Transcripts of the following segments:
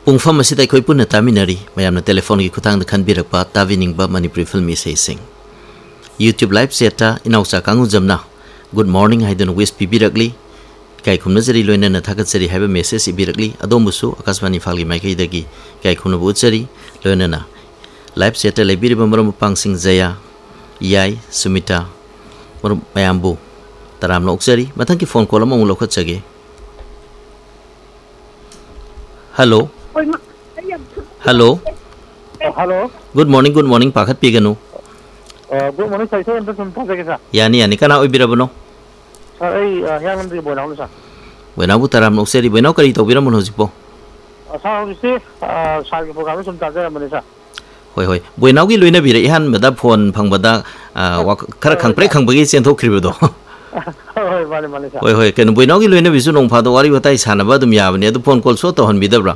ꯄꯨꯡꯐꯝ ꯑꯁꯤꯗ ꯑꯩꯈꯣꯏ ꯄꯨꯟꯅ ꯇꯥꯃꯤꯟꯅꯔꯤ ꯃꯌꯥꯝꯅ ꯇꯦꯂꯤꯐꯣꯟꯒꯤ ꯈꯨꯠꯊꯥꯡꯗ ꯈꯟꯕꯤꯔꯛꯄ ꯇꯥꯕꯤꯅꯤꯡꯕ ꯃꯅꯤꯄꯨꯔꯤ ꯐꯤꯜꯝ ꯏꯁꯩꯁꯤꯡ ꯌꯨꯇ꯭ꯌꯨꯕ ꯂꯥꯏꯚ ꯆꯦꯠꯇ ꯏꯅꯥꯎꯆꯥ ꯀꯥꯡꯉꯨꯖꯝꯅ ꯒꯨꯗ ꯃꯣꯔꯅꯤꯡ ꯍꯥꯏꯗꯨꯅ ꯋꯤꯁ ꯄꯤꯕꯤꯔꯛꯂꯤ ꯏꯀꯥꯏ ꯈꯨꯝꯅꯖꯔꯤ ꯂꯣꯏꯅꯅ ꯊꯥꯒꯠꯆꯔꯤ ꯍꯥꯏꯕ ꯃꯦꯁꯦꯖ ꯏꯕꯤꯔꯛꯂꯤ ꯑꯗꯣꯝꯕꯨꯁꯨ ꯑꯀꯥꯁꯕꯥꯅꯤ ꯏꯝꯐꯥꯜꯒꯤ ꯃꯥꯏꯀꯩꯗꯒꯤ ꯏꯀꯥꯏ ꯈꯨꯝꯅꯕ ꯎꯠꯆꯔꯤ ꯂꯣꯏꯅꯅ ꯂꯥꯏꯚ ꯆꯦꯠꯇ ꯂꯩꯕꯤꯔꯤꯕ ꯃꯔꯨꯞ ꯃꯄꯥꯡꯁꯤꯡ ꯖꯌꯥ ꯌꯥꯏ ꯁꯨꯃꯤꯇꯥ ꯃꯔꯨꯞ ꯃꯌꯥꯝꯕꯨ ꯇꯔꯥꯝꯅ ꯑꯣꯛꯆꯔꯤ ꯃꯊꯪꯒꯤ ꯐꯣꯟ ꯀꯣꯜ ꯑꯃꯃꯨꯛ ꯂꯧꯈꯠꯆꯒꯦ hello Hello. Hello. Good morning. Pakat piganu. Good morning, sir. Sir, ito sumpa sa kisa. Yani. Kana oibirabano? Sir, ay yan ang tibo na ako sir. Buenaw taram no seri buenaw kari to biramo hojikpo. Sir, kasi sa ko kami sumpa sa man sir. Hoi. Buenaw gi loina bira ihan mada phone phangbada khara khangpre khangbagi chen thokribedo. Hoi, mali sir. Hoi. Ken buenaw gi loina bisu nong phado wari watai sanaba dum yabani adu phone call so to hon bidabra.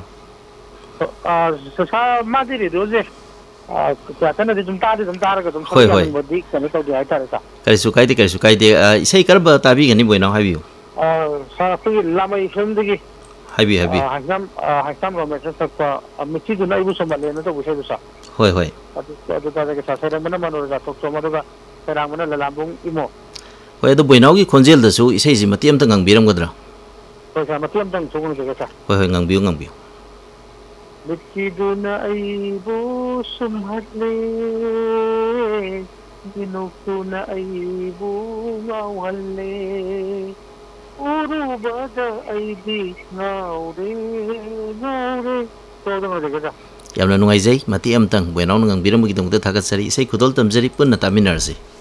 Sa madiri doje. Kana di sumta ka sumta. Hoi. Bodi kana to dia tare sa. Karisu kaide isai karba tabi gani buenaw habiu. Sa ko lamai film digi. Habi. Hasam romesh sa ko michi du nai bu somale na to bu sa. Hoi. Adu ta ke sa sa mana manor ga to so maduga serang mana lalambung imo. Hoi adu buenaw gi khonjel da su isai ji mati am ta ngangbiram gadra. Hoi sa mati am tang sugun ke sa. Hoi ngangbiu. Likiduna ay busumhatle, ginukuna ay bungawale, urubada ay di ngaure. Todo mo dito. Yamna nungaijai mati am tang buenaw ngang biram gi dongda thagat sari isai khudol tamjari punna taminarsi.